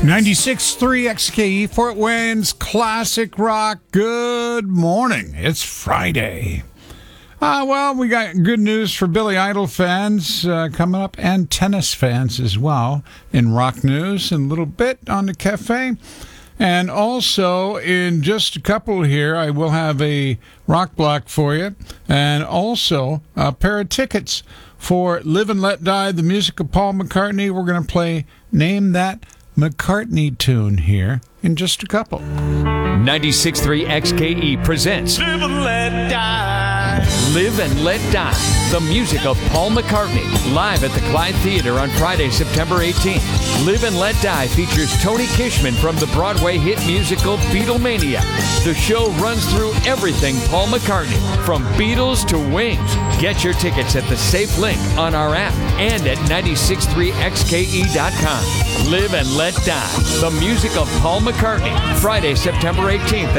96.3 XKE, Fort Wayne's Classic Rock. Good morning. It's Friday. Well, we got good news for Billy Idol fans coming up, and tennis fans as well, in rock news in a little bit on the cafe. And also, in just a couple here, I will have a rock block for you, and also a pair of tickets for Live and Let Die, the music of Paul McCartney. We're going to play Name That McCartney tune here in just a couple. 96.3 XKE presents Live and Let Die. Live and Let Die, the music of Paul McCartney, live at the Clyde Theater on Friday, September 18th. Live and Let Die features Tony Kishman from the Broadway hit musical Beatlemania. The show runs through everything Paul McCartney, from Beatles to Wings. Get your tickets at the safe link on our app and at 963xke.com. Live and Let Die, the music of Paul McCartney, Friday, September 18th.